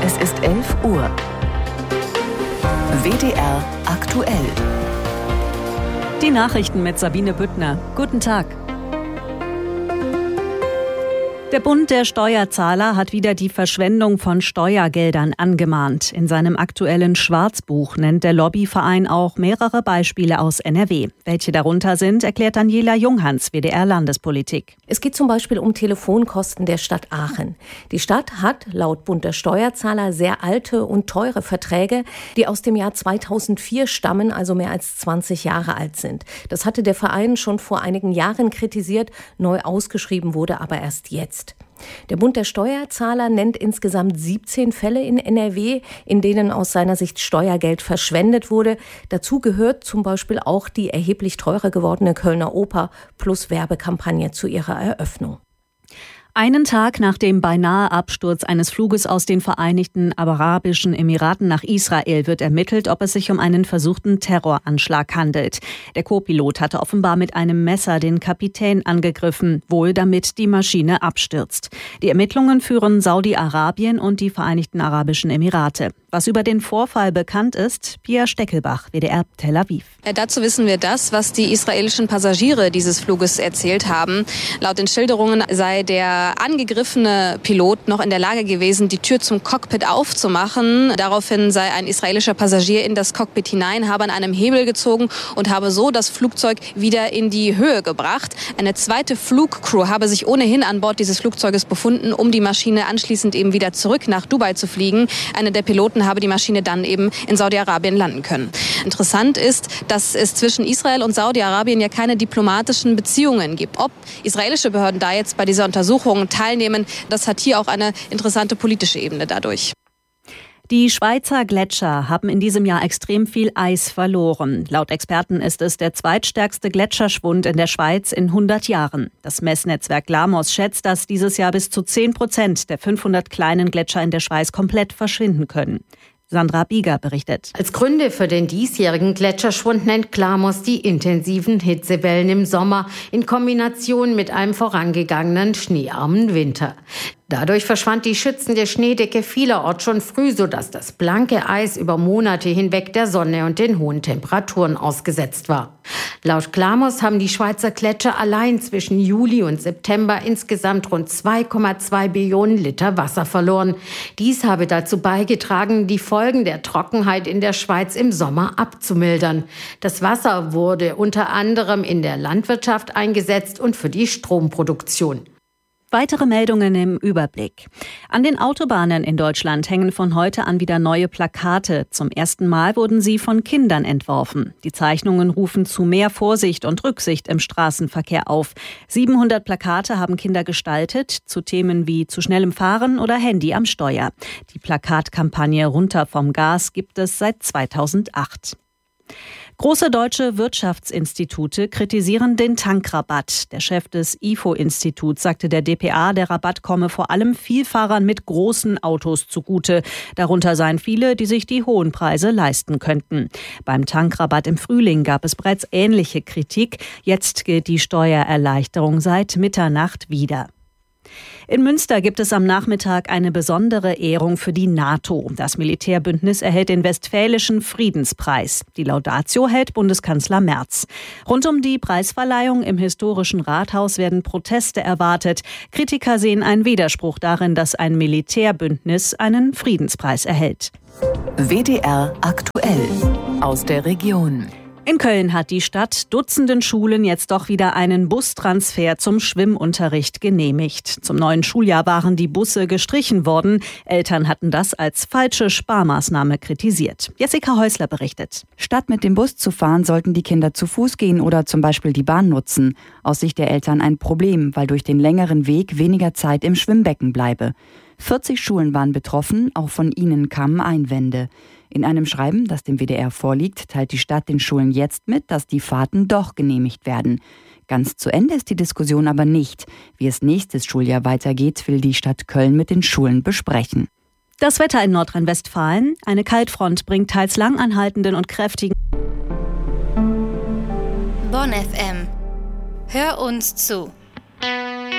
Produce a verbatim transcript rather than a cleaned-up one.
Es ist elf Uhr. W D R aktuell. Die Nachrichten mit Sabine Büttner. Guten Tag. Der Bund der Steuerzahler hat wieder die Verschwendung von Steuergeldern angemahnt. In seinem aktuellen Schwarzbuch nennt der Lobbyverein auch mehrere Beispiele aus N R W. Welche darunter sind, erklärt Daniela Junghans, W D R Landespolitik. Es geht zum Beispiel um Telefonkosten der Stadt Aachen. Die Stadt hat laut Bund der Steuerzahler sehr alte und teure Verträge, die aus dem Jahr zweitausendvier stammen, also mehr als zwanzig Jahre alt sind. Das hatte der Verein schon vor einigen Jahren kritisiert, neu ausgeschrieben wurde aber erst jetzt. Der Bund der Steuerzahler nennt insgesamt siebzehn Fälle in N R W, in denen aus seiner Sicht Steuergeld verschwendet wurde. Dazu gehört zum Beispiel auch die erheblich teurer gewordene Kölner Oper plus Werbekampagne zu ihrer Eröffnung. Einen Tag nach dem beinahe Absturz eines Fluges aus den Vereinigten Arabischen Emiraten nach Israel wird ermittelt, ob es sich um einen versuchten Terroranschlag handelt. Der Co-Pilot hatte offenbar mit einem Messer den Kapitän angegriffen, wohl damit die Maschine abstürzt. Die Ermittlungen führen Saudi-Arabien und die Vereinigten Arabischen Emirate. Was über den Vorfall bekannt ist, Pia Steckelbach, W D R Tel Aviv. Ja, dazu wissen wir das, was die israelischen Passagiere dieses Fluges erzählt haben. Laut den Schilderungen sei der angegriffene Pilot noch in der Lage gewesen, die Tür zum Cockpit aufzumachen. Daraufhin sei ein israelischer Passagier in das Cockpit hinein, habe an einem Hebel gezogen und habe so das Flugzeug wieder in die Höhe gebracht. Eine zweite Flugcrew habe sich ohnehin an Bord dieses Flugzeuges befunden, um die Maschine anschließend eben wieder zurück nach Dubai zu fliegen. Einer der Piloten habe die Maschine dann eben in Saudi-Arabien landen können. Interessant ist, dass es zwischen Israel und Saudi-Arabien ja keine diplomatischen Beziehungen gibt. Ob israelische Behörden da jetzt bei dieser Untersuchung teilnehmen, das hat hier auch eine interessante politische Ebene dadurch. Die Schweizer Gletscher haben in diesem Jahr extrem viel Eis verloren. Laut Experten ist es der zweitstärkste Gletscherschwund in der Schweiz in hundert Jahren. Das Messnetzwerk Lamos schätzt, dass dieses Jahr bis zu zehn Prozent der fünfhundert kleinen Gletscher in der Schweiz komplett verschwinden können. Sandra Bieger berichtet. Als Gründe für den diesjährigen Gletscherschwund nennt Klamos die intensiven Hitzewellen im Sommer in Kombination mit einem vorangegangenen schneearmen Winter. Dadurch verschwand die schützende Schneedecke vielerorts schon früh, sodass das blanke Eis über Monate hinweg der Sonne und den hohen Temperaturen ausgesetzt war. Laut Klamos haben die Schweizer Gletscher allein zwischen Juli und September insgesamt rund zwei Komma zwei Billionen Liter Wasser verloren. Dies habe dazu beigetragen, die Folgen der Trockenheit in der Schweiz im Sommer abzumildern. Das Wasser wurde unter anderem in der Landwirtschaft eingesetzt und für die Stromproduktion. Weitere Meldungen im Überblick. An den Autobahnen in Deutschland hängen von heute an wieder neue Plakate. Zum ersten Mal wurden sie von Kindern entworfen. Die Zeichnungen rufen zu mehr Vorsicht und Rücksicht im Straßenverkehr auf. siebenhundert Plakate haben Kinder gestaltet, zu Themen wie zu schnellem Fahren oder Handy am Steuer. Die Plakatkampagne Runter vom Gas gibt es seit zweitausendacht. Große deutsche Wirtschaftsinstitute kritisieren den Tankrabatt. Der Chef des I F O-Instituts sagte der D P A, der Rabatt komme vor allem Vielfahrern mit großen Autos zugute. Darunter seien viele, die sich die hohen Preise leisten könnten. Beim Tankrabatt im Frühling gab es bereits ähnliche Kritik. Jetzt gilt die Steuererleichterung seit Mitternacht wieder. In Münster gibt es am Nachmittag eine besondere Ehrung für die NATO. Das Militärbündnis erhält den Westfälischen Friedenspreis. Die Laudatio hält Bundeskanzler Merz. Rund um die Preisverleihung im historischen Rathaus werden Proteste erwartet. Kritiker sehen einen Widerspruch darin, dass ein Militärbündnis einen Friedenspreis erhält. W D R aktuell aus der Region. In Köln hat die Stadt Dutzenden Schulen jetzt doch wieder einen Bustransfer zum Schwimmunterricht genehmigt. Zum neuen Schuljahr waren die Busse gestrichen worden. Eltern hatten das als falsche Sparmaßnahme kritisiert. Jessica Häusler berichtet. Statt mit dem Bus zu fahren, sollten die Kinder zu Fuß gehen oder zum Beispiel die Bahn nutzen. Aus Sicht der Eltern ein Problem, weil durch den längeren Weg weniger Zeit im Schwimmbecken bleibe. vierzig Schulen waren betroffen, auch von ihnen kamen Einwände. In einem Schreiben, das dem W D R vorliegt, teilt die Stadt den Schulen jetzt mit, dass die Fahrten doch genehmigt werden. Ganz zu Ende ist die Diskussion aber nicht. Wie es nächstes Schuljahr weitergeht, will die Stadt Köln mit den Schulen besprechen. Das Wetter in Nordrhein-Westfalen. Eine Kaltfront bringt teils langanhaltenden und kräftigen Bonn F M. Hör uns zu.